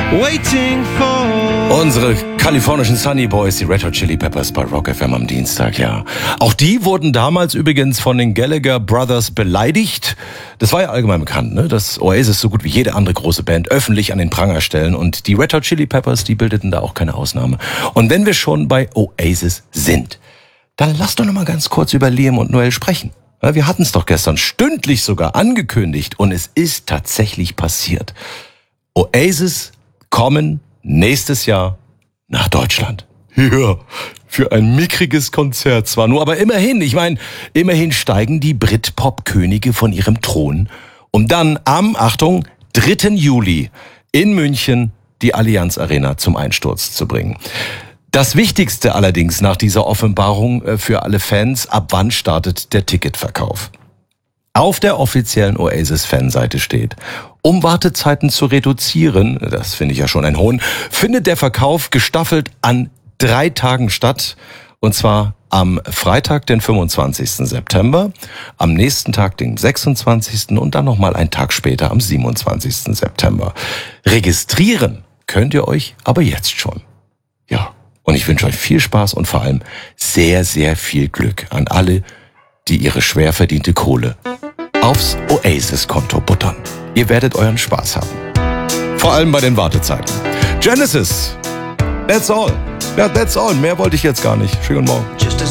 waiting for. Unsere kalifornischen Sunny Boys, die Red Hot Chili Peppers bei Rock FM am Dienstag, ja. Auch die wurden damals übrigens von den Gallagher Brothers beleidigt. Das war ja allgemein bekannt, ne? Dass Oasis so gut wie jede andere große Band öffentlich an den Pranger stellen. Und die Red Hot Chili Peppers, die bildeten da auch keine Ausnahme. Und wenn wir schon bei Oasis sind, dann lass doch noch mal ganz kurz über Liam und Noel sprechen. Ja, wir hatten es doch gestern stündlich sogar angekündigt und es ist tatsächlich passiert. Oasis kommen nächstes Jahr nach Deutschland. Ja, für ein mickriges Konzert zwar nur, aber immerhin, immerhin steigen die Britpop-Könige von ihrem Thron, um dann am, Achtung, 3. Juli in München die Allianz Arena zum Einsturz zu bringen. Das Wichtigste allerdings nach dieser Offenbarung für alle Fans, ab wann startet der Ticketverkauf? Auf der offiziellen Oasis-Fanseite steht, um Wartezeiten zu reduzieren, das finde ich ja schon ein Hohn, findet der Verkauf gestaffelt an 3 Tagen statt. Und zwar am Freitag, den 25. September, am nächsten Tag, den 26. und dann nochmal einen Tag später, am 27. September. Registrieren könnt ihr euch aber jetzt schon. Ja, und ich wünsche euch viel Spaß und vor allem sehr, sehr viel Glück an alle, die ihre schwer verdiente Kohle aufs Oasis-Konto buttern. Ihr werdet euren Spaß haben. Vor allem bei den Wartezeiten. Genesis, that's all. Ja, that's all. Mehr wollte ich jetzt gar nicht. Schönen Morgen.